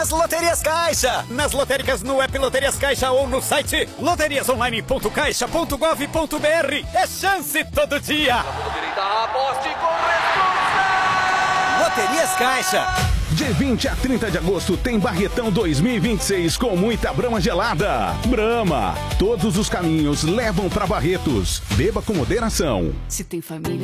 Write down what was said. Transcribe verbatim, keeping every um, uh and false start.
nas Loterias Caixa. Nas lotéricas, no app Loterias Caixa ou no site loterias online ponto caixa ponto gov ponto br. É chance todo dia. Aposte com responsa. Loterias Caixa. De vinte a trinta de agosto tem Barretão dois mil e vinte e seis com muita Brahma gelada. Brahma, todos os caminhos levam para Barretos. Beba com moderação. Se tem família